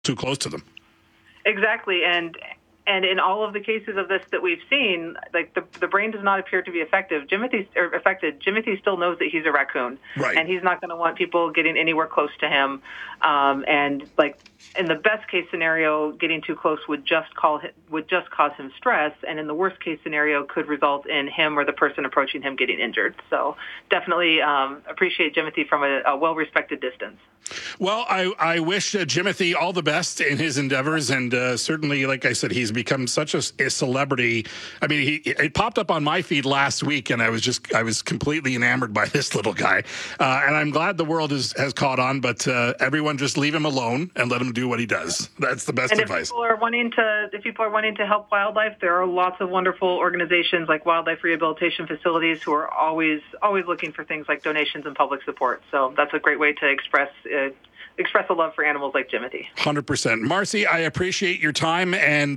too close to them. Exactly, and in all of the cases of this that we've seen, like the brain does not appear to be affected. Jimothy still knows that he's a raccoon, right? And he's not going to want people getting anywhere close to him. And like in the best case scenario, getting too close would just cause him stress, and in the worst case scenario, could result in him or the person approaching him getting injured. So definitely appreciate Jimothy from a well-respected distance. Well, I wish Jimothy all the best in his endeavors, and certainly, like I said, he's become such a celebrity. I mean, it popped up on my feed last week, and I was completely enamored by this little guy, and I'm glad the world has caught on. But everyone, just leave him alone and let him do what he does. That's the best advice. If people are wanting to help wildlife, there are lots of wonderful organizations like wildlife rehabilitation facilities who are always looking for things like donations and public support. So that's a great way to express a love for animals like Jimothy. 100%. Marcy, I appreciate your time, and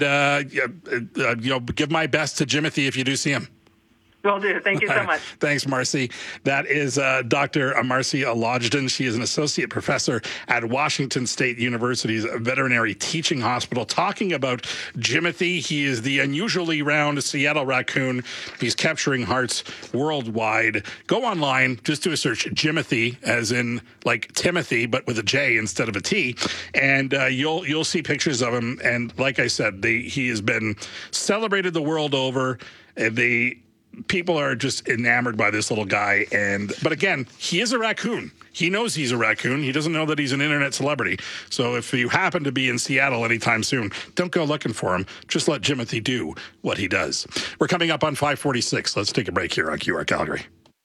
give my best to Jimothy if you do see him. Will do. Thank you so much. Thanks, Marcy. That is Dr. Marcy Alodjden. She is an associate professor at Washington State University's Veterinary Teaching Hospital, talking about Jimothy. He is the unusually round Seattle raccoon. He's capturing hearts worldwide. Go online, just do a search, Jimothy, as in like Timothy, but with a J instead of a T, and you'll see pictures of him. And like I said, he has been celebrated the world over. People are just enamored by this little guy. But again, he is a raccoon. He knows he's a raccoon. He doesn't know that he's an internet celebrity. So if you happen to be in Seattle anytime soon, don't go looking for him. Just let Jimothy do what he does. We're coming up on 546. Let's take a break here on QR Calgary.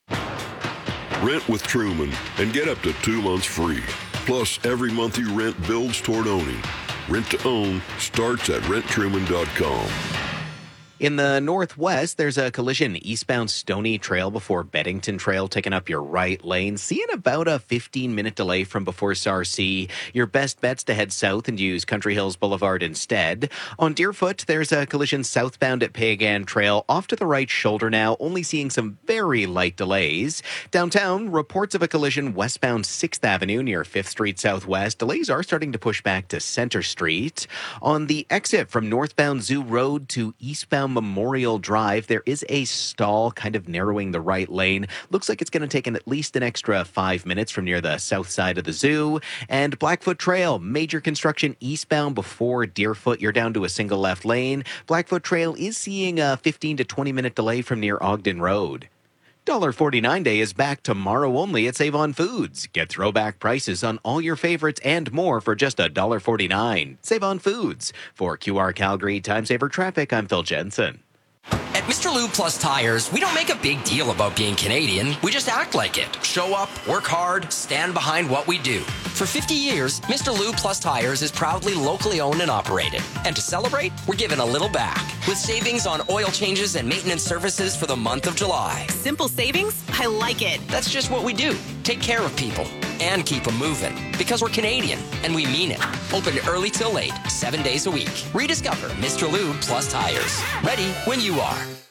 Rent with Truman and get up to 2 months free. Plus, every month you rent builds toward owning. Rent to own starts at renttruman.com. In the northwest, there's a collision eastbound Stony Trail before Beddington Trail, taking up your right lane. Seeing about a 15-minute delay from before Sarcee. Your best bet's to head south and use Country Hills Boulevard instead. On Deerfoot, there's a collision southbound at Pagan Trail, off to the right shoulder now, only seeing some very light delays. Downtown, reports of a collision westbound 6th Avenue near 5th Street Southwest. Delays are starting to push back to Center Street. On the exit from northbound Zoo Road to eastbound Memorial Drive, there is a stall kind of narrowing the right lane. Looks like it's going to take at least an extra 5 minutes from near the south side of the zoo. And Blackfoot Trail, major construction eastbound before Deerfoot. You're down to a single left lane. Blackfoot Trail is seeing a 15 to 20 minute delay from near Ogden Road. $1.49 Day is back tomorrow only at Save On Foods. Get throwback prices on all your favorites and more for just $1.49. Save On Foods. For QR Calgary Time Saver Traffic, I'm Phil Jensen. At Mr. Lube Plus Tires, we don't make a big deal about being Canadian. We just act like it. Show up, work hard, stand behind what we do. For 50 years, Mr. Lube Plus Tires is proudly locally owned and operated. And to celebrate, we're giving a little back with savings on oil changes and maintenance services for the month of July. Simple savings? I like it. That's just what we do. Take care of people and keep them moving. Because we're Canadian, and we mean it. Open early till late, 7 days a week. Rediscover Mr. Lube Plus Tires. Ready when you are.